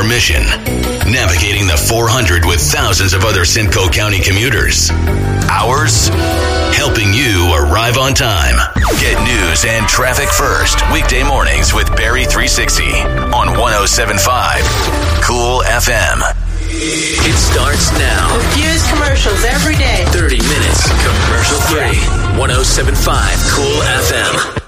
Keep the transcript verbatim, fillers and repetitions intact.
our mission, navigating the four hundred with thousands of other Simcoe County commuters. Ours, helping you arrive on time. Get news and traffic first, weekday mornings with Barry three sixty on one oh seven point five Cool F M. It starts now. Refuse commercials every day. thirty minutes commercial free. one oh seven point five Cool F M.